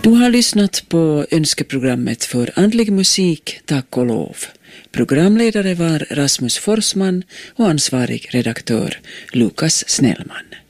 Du har lyssnat på önskeprogrammet för andlig musik, tack och lov. Programledare var Rasmus Forsman och ansvarig redaktör Lukas Snellman.